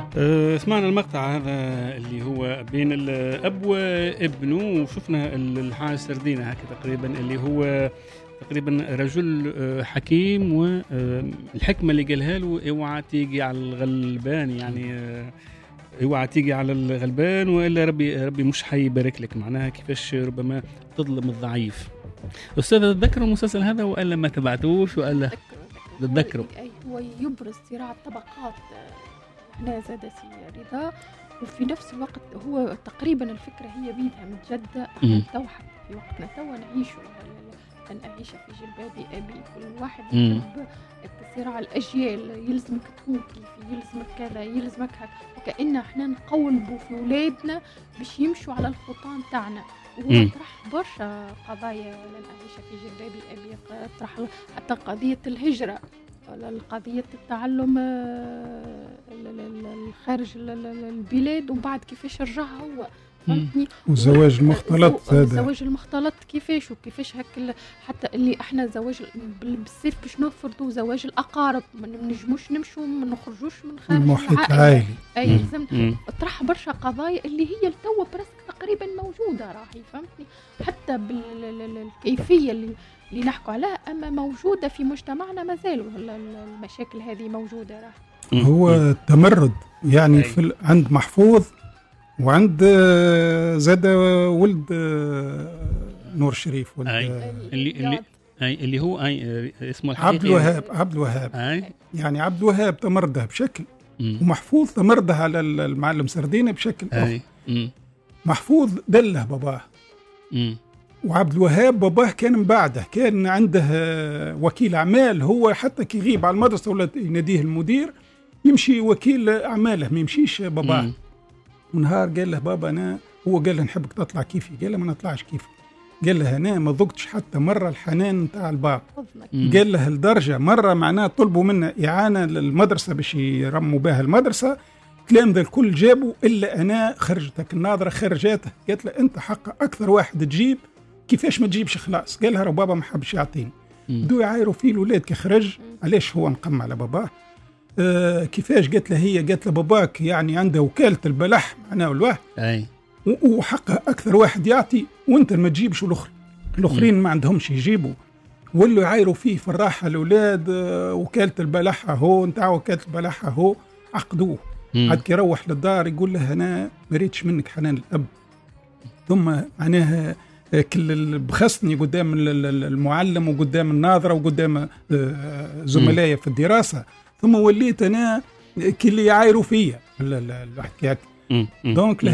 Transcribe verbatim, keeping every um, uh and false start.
أه سمعنا المقطع هذا اللي هو بين الأب وابنه، وشفنا الحاج سردينة هكذا تقريبا اللي هو تقريبا رجل حكيم، والحكمة اللي قالها له اوعى تيجي على الغلبان، يعني اوعى تيجي على الغلبان والا ربي ربي مش حيبارك لك، معناها كيفاش ربما تظلم الضعيف. أستاذ تذكروا المسلسل هذا ولا ما تبعتوش ولا تذكروا؟ هو يبرز صراع الطبقات هنا زاد سي رضا، وفي نفس الوقت هو تقريبا الفكرة هي بيدها متجدة. احنا تو في وقتنا تو نعيشوا أن أعيش في جلباب أبي، كل واحد يحب صراع الأجيال، يلزمك تكون كيفي، يلزمك كذا، يلزمك هكذا، وكأن احنا نقولبوا في أولادنا باش يمشوا على الخطان تاعنا. وهو طرح برشا قضايا لن أعيش في جلباب أبي، طرح حتى قضية الهجرة، قضية التعلم الخارج البلاد وبعد كيفاش رجعها هو، والزواج المختلط هذا، الزواج المختلط كيفاش وكيفاش هك، حتى اللي احنا زواج بالسيف باش نفرضوا زواج الأقارب، ما نجموش نمشوا ما نخرجوش من خارج المحيط العائلي. اي لازم طرح برشا قضايا اللي هي التو برسك تقريبا موجوده، راهي فهمتني، حتى بالكيفيه اللي اللي نحكوا عليها، اما موجوده في مجتمعنا مازالوا المشاكل هذه موجوده. راهي هو التمرد يعني في عند محفوظ، وعند زاد ولد نور الشريف، ولد اللي اللي اي اللي هو اي اسمه الحقيقي عبد الوهاب. عبد الوهاب أي. يعني عبد الوهاب تمرده بشكل، مم. ومحفوظ تمرده على المعلم سردينة بشكل آخر. محفوظ دله باباه، مم. وعبد الوهاب باباه كان من بعده، كان عنده وكيل أعمال، هو حتى كي يغيب على المدرسة ولا يناديه المدير يمشي وكيل أعماله، ما يمشيش باباه. مم. ونهار قال له بابا أنا، هو قال له نحبك تطلع كيفي، قال له ما نطلعش كيفي، قال له أنا ما ذقتش حتى مرة الحنان نتاع الباب. قال له لدرجة مرة معناه طلبوا منه إعانة للمدرسة باش يرموا بها المدرسة، كلام ذا الكل جابوا إلا أنا خرجتك الناظرة خرجاته، قالت له أنت حق أكثر واحد تجيب، كيفاش ما تجيبش خلاص؟ قال لها بابا ما حبش يعطيني. بدو يعايروا فيه الولاد كي خرج، علاش هو نقم على باباه؟ آه كيفاش؟ قالت له هي قالت له باباك يعني عنده وكالة البلح معناه الواه، أي وحقه أكثر واحد يعطي وأنت ما تجيبش، والأخر الأخرين ما عندهمش يجيبوا، ولوا يعايروا فيه في الراحة الأولاد. آه وكالة البلح هو نتاع وكالة البلح هو عقدوه، عاد كي يروح للدار يقول له أنا مريتش منك حنان الأب، ثم معناها كل بخصني قدام المعلم وقدام الناظرة وقدام زملائي في الدراسة، ثم وليت أنا كل يعايروا فيا الحكايات. دونك